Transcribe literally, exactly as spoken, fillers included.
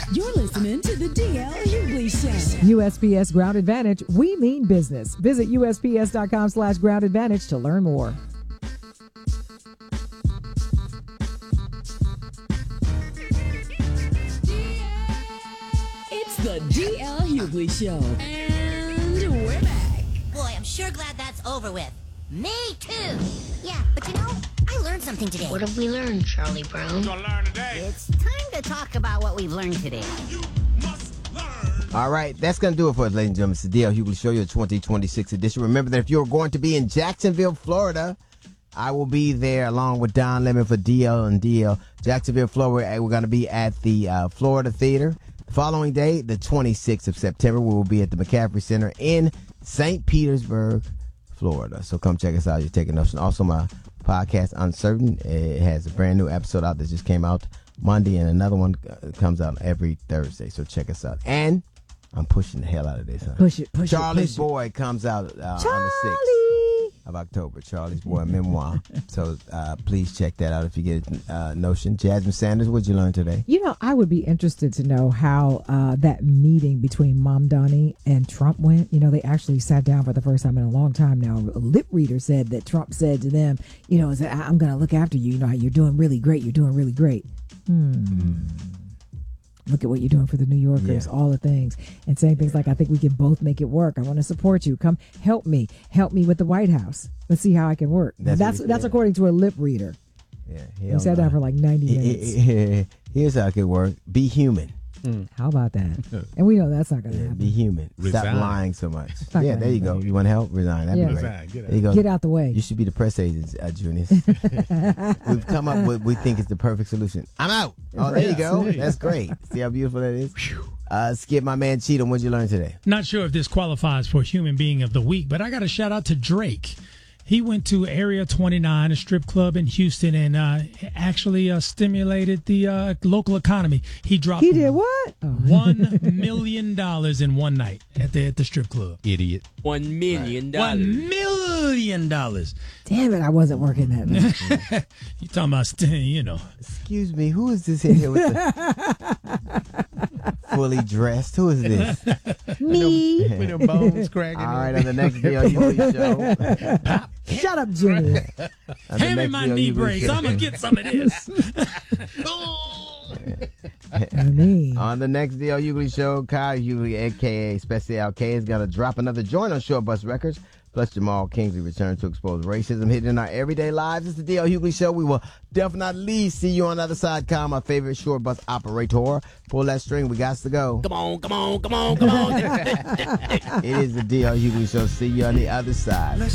You're listening to the D L Hughley Show. U S P S Ground Advantage, we mean business. Visit U S P S dot com slash ground advantage to learn more. It's the D L Hughley Show. And we're back. Boy, I'm sure glad that's over with. Me too. Yeah, but you know, I learned something today. What have we learned, Charlie Brown? Gonna learn today. It's time to talk about what we've learned today. You must learn. All right, that's going to do it for us, ladies and gentlemen. It's the D L Hughley Show, your twenty twenty-six edition. Remember that if you're going to be in Jacksonville, Florida, I will be there along with Don Lemon for D L and D L. Jacksonville, Florida, we're going to be at the uh, Florida Theater. The following day, the twenty-sixth of September, we will be at the McCaffrey Center in Saint Petersburg, Florida. So come check us out. You're taking notes. Also, my podcast, Uncertain, it has a brand new episode out that just came out Monday, and another one comes out every Thursday. So check us out. And I'm pushing the hell out of this. Huh? Push it, push Charlie's it, push Boy comes out uh, on the Charlie! sixth of October. Charlie's Boy memoir. So uh, please check that out if you get a uh, notion. Jasmine Sanders, what'd you learn today? You know, I would be interested to know how uh, that meeting between Mom Donnie and Trump went. You know, they actually sat down for the first time in a long time now. A lip reader said that Trump said to them, you know, I'm going to look after you. You know, you're doing really great. You're doing really great. Hmm. Mm. Look at what you're doing for the New Yorkers, yeah. All the things. And saying things like, I think we can both make it work. I want to support you. Come help me. Help me with the White House. Let's see how I can work. That's that's, that's according to a lip reader. Yeah, he said that for like ninety minutes. Here's how it could work. Be human. Mm. How about that? And we know that's not going to yeah, happen. Be human. Resign. Stop lying so much. Yeah, there you go. You want to help? Resign. That'd yeah. be great. Resign. Get out. There you go. Get out the way. You should be the press agent, uh, Junius. We've come up with we think is the perfect solution. I'm out. Oh, there you go. That's great. See how beautiful that is? Uh, Skip, my man Cheatham, what'd you learn today? Not sure if this qualifies for Human Being of the Week, but I got a shout out to Drake. He went to Area twenty-nine, a strip club in Houston, and uh, actually uh, stimulated the uh, local economy. He dropped. He did what? Oh. One million dollars in one night at the at the strip club. Idiot. One million dollars. One million dollars. Damn it! I wasn't working that night. You talking about, you know? Excuse me. Who is this in here with the fully dressed? Who is this? Me. With them bones cracking. All right, on the next D L Hughley Show. Pop. Shut up, Junior. Hand me my knee brace. I'm going to get some of this. I mean. On the next D L Hughley Show, Kyle Hughley, a k a. Special K, is going to drop another joint on Short Bus Records. Plus, Jamal Kingsley returns to expose racism hidden in our everyday lives. It's the D L Hughley Show. We will definitely see you on the other side. Kyle, my favorite short bus operator. Pull that string. We got to go. Come on, come on, come on, come on. It is the D L Hughley Show. See you on the other side.